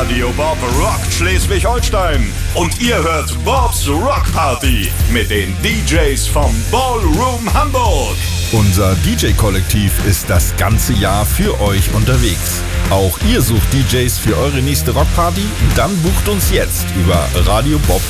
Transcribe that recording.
Radio Bob rockt Schleswig-Holstein. Und ihr hört Bobs Rock Party mit den DJs vom Ballroom Hamburg. Unser DJ-Kollektiv ist das ganze Jahr für euch unterwegs. Auch ihr sucht DJs für eure nächste Rockparty? Dann bucht uns jetzt über radiobob.de.